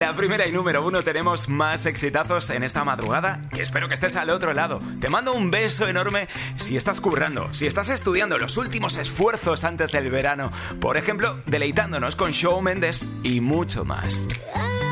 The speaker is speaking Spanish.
la primera y número 1 tenemos más exitazos en esta madrugada, que espero que estés al otro lado. Te mando un beso enorme si estás currando, si estás estudiando, los últimos esfuerzos antes del verano. Por ejemplo, deleitándonos con Shawn Mendes y mucho más.